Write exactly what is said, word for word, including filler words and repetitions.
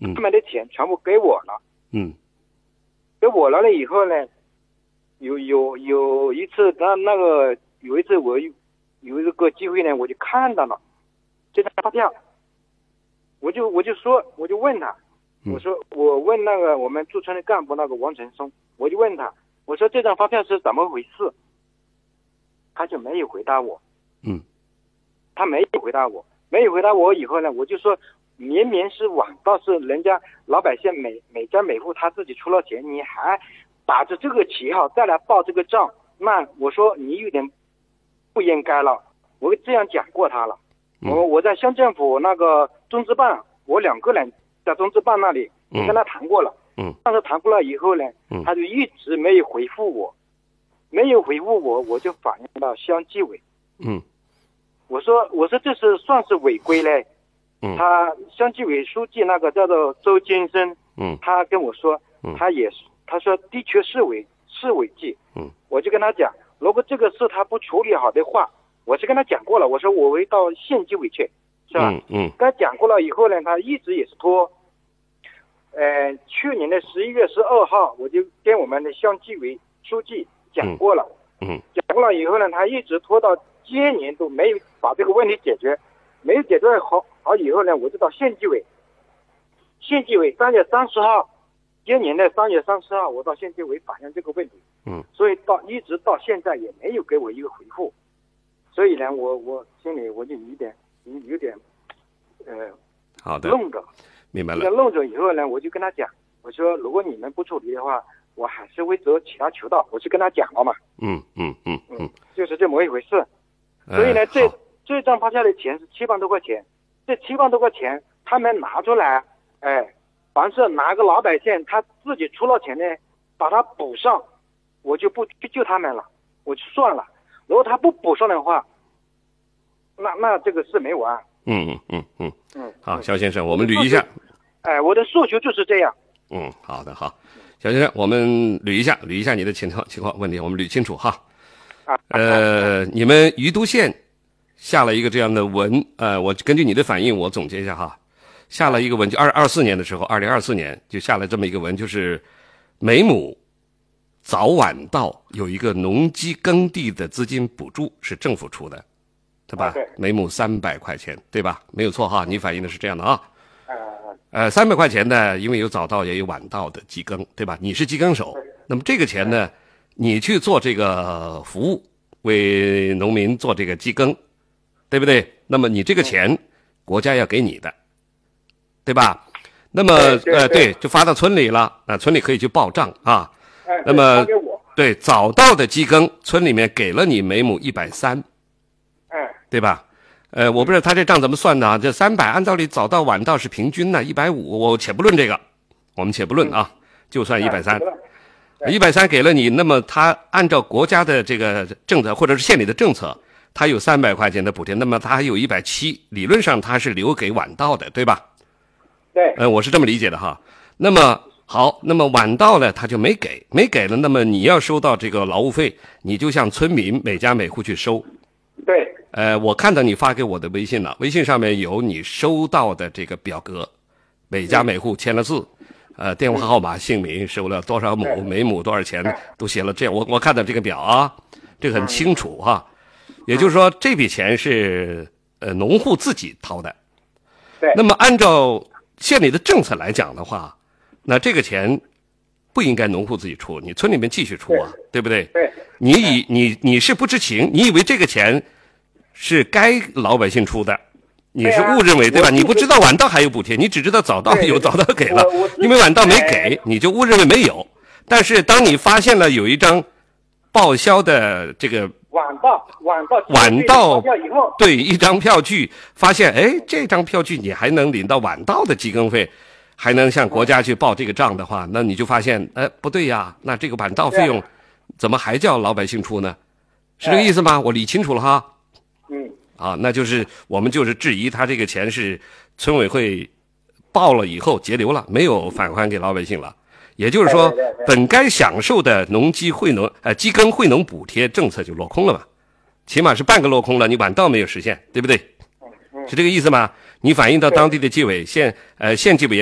嗯， 他们的钱全部给我了。 嗯， 给我了了以后呢，有有有一次，那那个有一次我有有一个机会呢，我就看到了这张发票，我就我就说我就问他，我说我问那个我们驻村的干部那个王成松，我就问他，我说这张发票是怎么回事？他就没有回答我。 嗯， 他没有回答我，没有回答我以后呢，我就说明明是晚到，是人家老百姓每每家每户他自己出了钱，你还打着这个旗号再来报这个账，那我说你有点不应该了。我这样讲过他了。我我在乡政府那个中支办，我两个人在中支办那里，我跟他谈过了。 嗯， 但是谈过了以后呢，他就一直没有回复我，没有回复我，我就反映到乡纪委。 嗯， 我说我说这是算是违规嘞。 嗯， 他乡纪委书记那个叫做周金生， 嗯， 他跟我说， 嗯， 他也是，他说的确是违是违纪。 嗯， 我就跟他讲，如果这个事他不处理好的话，我是跟他讲过了，我说我会到县纪委去，是吧？ 嗯嗯， 跟他讲过了以后呢，他一直也是拖。呃，去年的十一月十二号，我就跟我们的乡纪委书记讲过了。 嗯， 讲过了以后呢，他一直拖到今年都没有把这个问题解决，没有解决好好以后呢，我就到县纪委，县纪委三月三十号，今年的三月三十号，我到县纪委反映这个问题。 嗯， 所以到一直到现在也没有给我一个回复，所以呢，我我心里我就有点有有点，呃， 好的， 愣着， 明白了。 愣着以后呢，我就跟他讲，我说如果你们不处理的话，我还是会走其他渠道，我就跟他讲了嘛。 嗯嗯嗯嗯， 就是这么一回事。所以呢，这这张发票的钱是七万多块钱，这七万多块钱他们拿出来，哎，凡是哪个老百姓他自己出了钱呢，把它补上，我就不去救他们了，我就算了。如果他不补上的话，那那这个事没完。 嗯嗯嗯嗯嗯， 好，肖先生，我们捋一下。 哎，我的诉求就是这样。 嗯，好的，好，肖先生，我们捋一下，捋一下你的情况情况问题，我们捋清楚哈。 啊， 呃，你们余都县下了一个这样的文，呃，我根据你的反应，我总结一下哈，下了一个文，就二二四年的时候，二零二四年就下了这么一个文，就是每亩早晚稻有一个农机耕地的资金补助是政府出的，对吧？ 啊、对， 每亩三百块钱，对吧？没有错哈，你反映的是这样的啊。 呃呃，三百块钱呢，因为有早稻也有晚稻的机耕，对吧？你是机耕手，那么这个钱呢，你去做这个服务，为农民做这个机耕，对不对？那么你这个钱，国家要给你的，对吧？那么呃，对，就发到村里了，啊、呃，村里可以去报账啊。那么对早稻的机耕，村里面给了你每亩一百三， 嗯， 对吧？呃，我不知道他这账怎么算的啊？这三百按道理早稻晚稻是平均呢，一百五，我且不论这个，我们且不论啊，就算一百三，一百三给了你，那么他按照国家的这个政策或者是县里的政策，他有三百块钱的补贴，那么他还有一百七，理论上他是留给晚稻的，对吧？ 对， 呃，我是这么理解的哈。那么好，那么晚稻呢，他就没给，没给了，那么你要收到这个劳务费，你就向村民每家每户去收。 对。 呃，我看到你发给我的微信了，微信上面有你收到的这个表格，每家每户签了字，呃，电话号码、姓名，收了多少亩，每亩多少钱，都写了这样。我我看到这个表啊，这个很清楚哈。也就是说，这笔钱是呃农户自己掏的。 对。 那么按照县里的政策来讲的话，那这个钱不应该农户自己出，你村里面继续出啊， 对, 对不对？ 对。 你以你你是不知情，你以为这个钱是该老百姓出的，你是误认为 对, 对吧？你不知道晚稻还有补贴，你只知道早稻有，早稻给了，因为晚稻没给，你就误认为没有。但是当你发现了有一张报销的这个晚稻晚稻晚稻以后， 对一张票据，发现哎这张票据你还能领到晚稻的机耕费，还能向国家去报这个账的话，那你就发现哎不对呀，那这个晚稻费用怎么还叫老百姓出呢？是这个意思吗？我理清楚了哈。 嗯， 啊，那就是我们就是质疑他这个钱是村委会报了以后截留了，没有返还给老百姓了。也就是说， 对对对本该享受的农机惠农呃机耕惠农补贴政策就落空了嘛，起码是半个落空了，你晚稻没有实现，对不对？是这个意思吗？你反映到当地的纪委县呃县纪委。